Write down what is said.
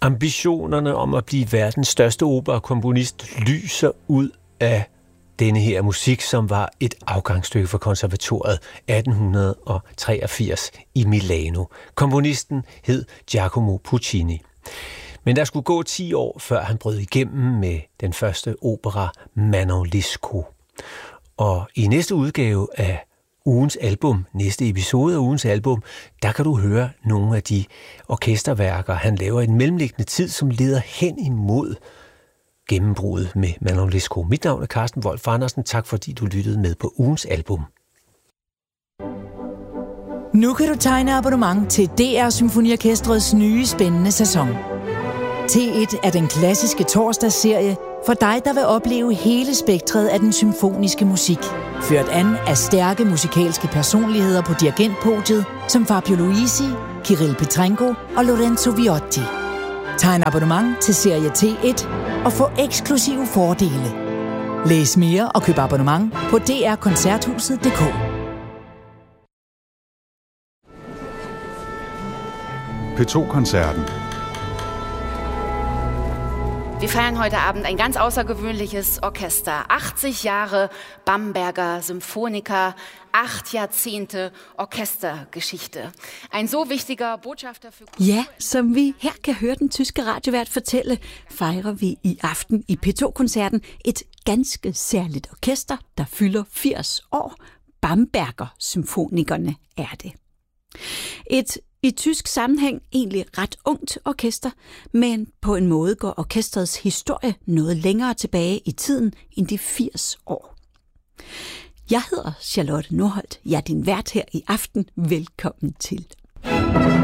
Ambitionerne om at blive verdens største operakomponist lyser ud af denne her musik, som var et afgangsstykke for konservatoriet 1883 i Milano. Komponisten hed Giacomo Puccini. Men der skulle gå 10 år, før han brød igennem med den første opera Manon Lescaut. Og i næste udgave af ugens album, næste episode af ugens album, der kan du høre nogle af de orkesterværker, han laver i den mellemliggende tid, som leder hen imod gennembruddet med Manon Lescaut. Mit navn er Carsten Wolf Andersen. Tak fordi du lyttede med på ugens album. Nu kan du tegne abonnement til DR Symfoniorkestrets nye spændende sæson. T1 er den klassiske torsdagsserie for dig, der vil opleve hele spektret af den symfoniske musik. Ført an af stærke musikalske personligheder på dirigentpodiet som Fabio Luisi, Kirill Petrenko og Lorenzo Viotti. Tegn abonnement til serie T1 og få eksklusive fordele. Læs mere og køb abonnement på drkoncerthuset.dk. P2-Konzerten. Wir feiern heute Abend ein ganz außergewöhnliches Orchester. 80 Jahre Bamberger Symphoniker, 8 Jahrzehnte Orchestergeschichte. Ein so wichtiger Botschafter für... Ja, som vi her kan høre den tyske radiovært fortælle, fejrer vi i aften i P2-koncerten et ganske særligt orkester, der fylder 80 år. Bamberger Symfonikerne er det. Et i tysk sammenhæng egentlig ret ungt orkester, men på en måde går orkestrets historie noget længere tilbage i tiden end de 80 år. Jeg hedder Charlotte Nordholt. Jeg er din vært her i aften. Velkommen til.